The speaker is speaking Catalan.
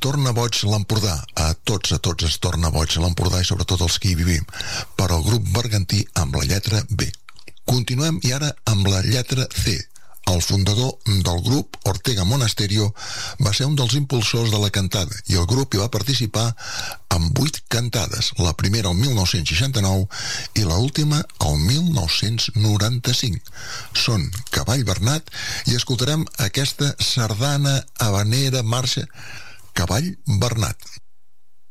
torna boig l'Empordà. A tots es torna boig l'Empordà i sobretot els que hi vivim. Per al grup bergantí amb la lletra B. Continuem i ara amb la lletra C. El fundador del grup, Ortega Monasterio, va ser un dels impulsors de la cantada i el grup hi va participar amb 8 cantades, la primera el 1969 i l'última el 1995. Són Cavall Bernat i escoltarem aquesta sardana habanera marxa Cavall Bernat.